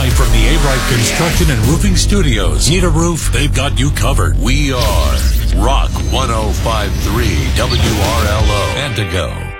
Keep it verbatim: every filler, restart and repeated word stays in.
Live from the A-Rite Construction and Roofing Studios. Need a roof? They've got you covered. We are Rock one oh five point three W R L O. Antigo.